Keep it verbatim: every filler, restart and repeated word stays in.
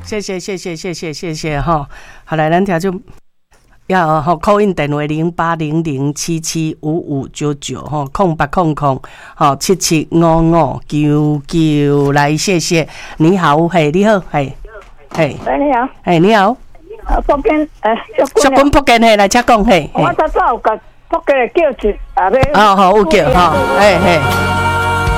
谢谢谢谢谢谢谢谢哈。好来，咱听就要吼 call in 电话零八零零七七五五九九吼，空八空空吼七七五五九九来，谢谢。你好，嘿，你好，嘿，嘿， 喂，你好， 嘿，你好， 啊，福建诶， 小军福建嘿，来请讲嘿。 我早早有甲福建的叫一啊，要哦好，有叫吼，嘿嘿。